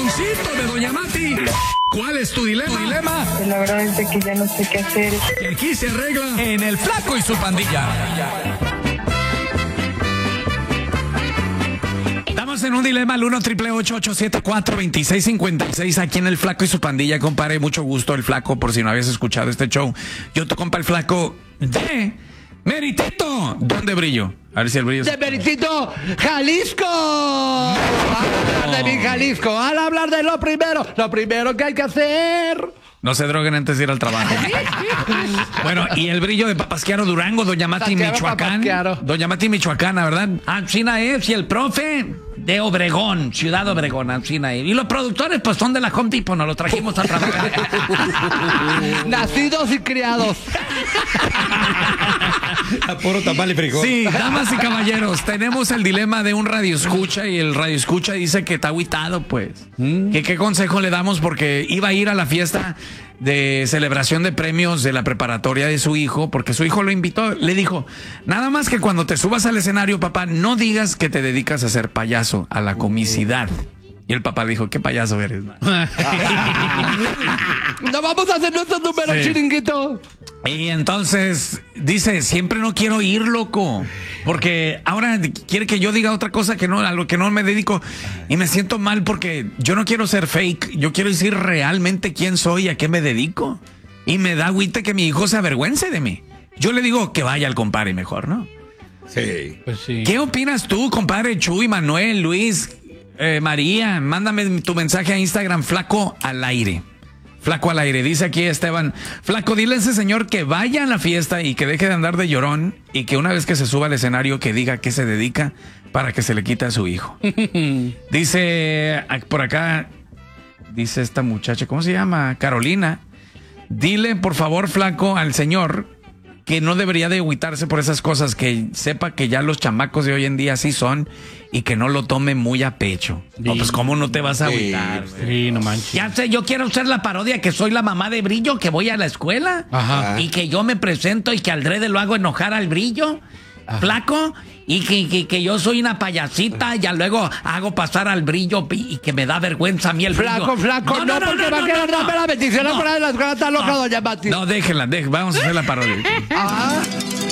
Luisito de Doña Mati. ¿Cuál es tu dilema? Pues la verdad es que ya no sé qué hacer. Y aquí se arregla en El Flaco y su pandilla. Estamos en un dilema al 1-888-874-2656 aquí en El Flaco y su pandilla, compadre. Mucho gusto, El Flaco, por si no habías escuchado este show. Yo te compa El Flaco de Meritito. ¿Dónde brillo? A ver si el brillo... ¡De Meritito, Jalisco! Al hablar de mi Jalisco, al hablar de lo primero que hay que hacer... No se droguen antes de ir al trabajo. Bueno, y el brillo de Papasquiaro Durango, Doña Mati, Michoacán. Doña Mati, Michoacana, ¿verdad? Ancina es, y el profe de Obregón, Ciudad Obregón, Ancina es. Y los productores, pues son de la Home Depot, nos los trajimos a trabajar. Nacidos y criados. A puro tamal y frijol. Sí, damas y caballeros, tenemos el dilema de un radioescucha y el radioescucha dice que está agüitado, pues. Que qué consejo le damos porque iba a ir a la fiesta de celebración de premios de la preparatoria de su hijo, porque su hijo lo invitó, le dijo, nada más que cuando te subas al escenario, papá, no digas que te dedicas a ser payaso, a la comicidad. Y el papá le dijo, ¿qué payaso eres, man? No vamos a hacer nuestros números, sí. Chiringuito. Y entonces dice, siempre no quiero ir, loco, porque ahora quiere que yo diga otra cosa que no, a lo que no me dedico, y me siento mal porque yo no quiero ser fake, yo quiero decir realmente quién soy y a qué me dedico, y me da agüite que mi hijo se avergüence de mí. Yo le digo que vaya al compadre mejor, ¿no? Sí. Pues sí. ¿Qué opinas tú, compadre Chuy, Manuel, Luis, María? Mándame tu mensaje a Instagram, Flaco al aire. Flaco al aire, dice aquí Esteban, Flaco, dile a ese señor que vaya a la fiesta y que deje de andar de llorón y que una vez que se suba al escenario que diga a qué se dedica para que se le quite a su hijo. Dice por acá, dice esta muchacha, ¿cómo se llama? Carolina, dile por favor, Flaco, al señor que no debería de agüitarse por esas cosas, que sepa que ya los chamacos de hoy en día así son y que no lo tome muy a pecho. Sí. No, pues cómo no te vas a agüitar. Sí, no manches. Ya sé, yo quiero ser la parodia que soy la mamá de Brillo, que voy a la escuela. Ajá. Y que yo me presento y que adrede lo hago enojar al Brillo. Ajá. Flaco, y que yo soy una payasita, y ya luego hago pasar al Brillo y que me da vergüenza a mí el Brillo. Flaco, no, porque va a quedar la bendición fuera de las gatas loca, Doña Mati. No, déjenla, vamos a hacer la parodia. Ajá.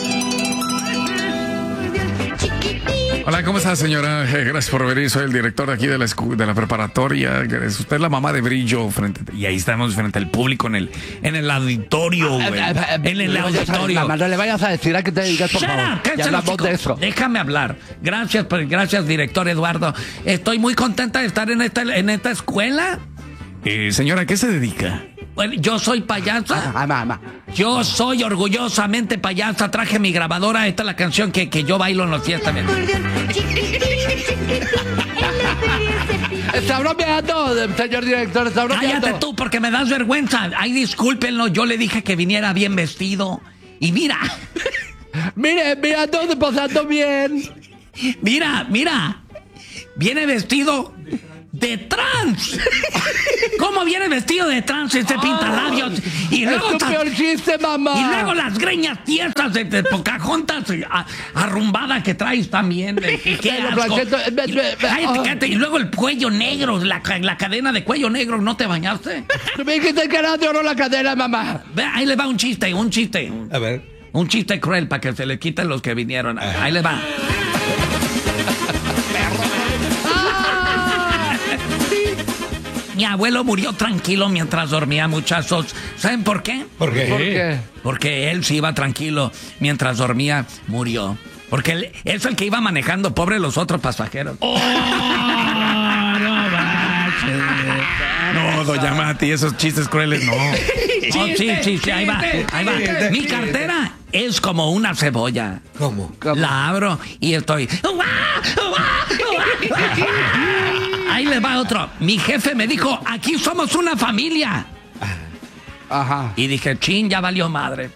Hola, ¿cómo está, señora? Gracias por venir. Soy el director de aquí de la preparatoria. Es usted la mamá de Brillo. Y ahí estamos frente al público en el auditorio, güey. En el auditorio. Mamá, no le vayas a decir a que te digas, por favor. Ya hablamos de eso. Déjame hablar. Gracias, director Eduardo. Estoy muy contenta de estar en esta escuela. Señora, ¿a qué se dedica? Bueno, yo soy payasa. Mamá. Yo soy orgullosamente payasa. Traje mi grabadora. Esta es la canción que yo bailo en las fiestas. Está bromeando, señor director. Está bromeando. Cállate tú, porque me das vergüenza. Ay, discúlpenlo. Yo le dije que viniera bien vestido. Y mira. Mire, todo posando bien. Mira. Viene vestido de trans. ¿Cómo viene vestido de trans este pintalabios? Y luego es tu peor chiste, mamá. Y luego las greñas tiesas de Pocahontas arrumbada que traes también. Qué asco. Cállate. Y luego el cuello negro, la cadena de cuello negro. ¿No te bañaste? Me dijiste que era de oro la cadena, mamá. Ahí le va un chiste. A ver. Un chiste cruel para que se le quiten los que vinieron. Ahí le va. Mi abuelo murió tranquilo mientras dormía, muchachos. ¿Saben por qué? ¿Por qué? Porque él se iba tranquilo mientras dormía, murió. Porque él es el que iba manejando, pobre los otros pasajeros. ¡Oh! No, Doña Mati, esos chistes crueles no. Sí, ahí va. Mi cartera es como una cebolla. ¿Cómo? La abro y estoy... Ahí le va otro. Mi jefe me dijo, aquí somos una familia. Ajá. Y dije, chin, ya valió madre.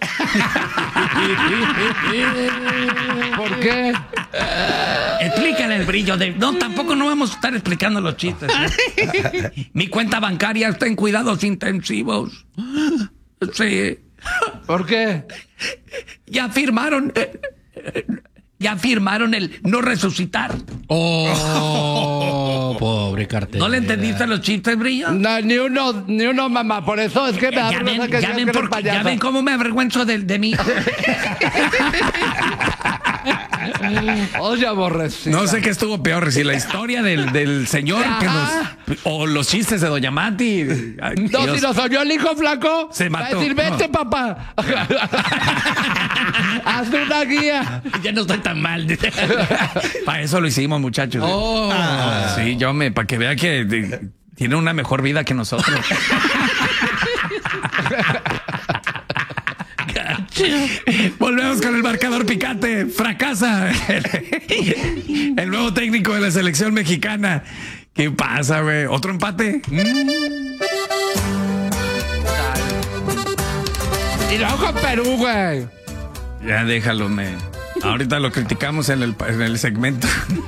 ¿Por qué? Explícale el Brillo de... No, tampoco no vamos a estar explicando los chistes. Mi cuenta bancaria está en cuidados intensivos. Sí. ¿Por qué? Ya firmaron el no resucitar. Oh, pobre pobre cartera. ¿No le entendiste los chistes, Brillo? No, ni uno, mamá. Por eso es que me da vergüenza que seas que eres payaso. ya ven cómo me avergüenzo de mí. Oye, aborrecido. No sé qué estuvo peor, si la historia del señor que o los chistes de Doña Mati. Ay, No, Dios. si nos oyó el hijo flaco, Se va a mató. decir, vete, No. papá. Hazte una guía. Ya no estoy tan mal. Para eso lo hicimos, muchachos. Sí, para que vea que tiene una mejor vida que nosotros. Volvemos con el marcador picante. Fracasa el nuevo técnico de la selección mexicana. ¿Qué pasa, güey? ¿Otro empate? Y luego con Perú, güey. Ya déjalo, ahorita lo criticamos en el segmento.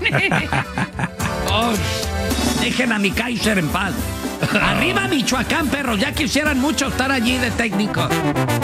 Dejen a mi Kaiser en paz. Arriba Michoacán, perros. Ya quisieran mucho estar allí de técnico.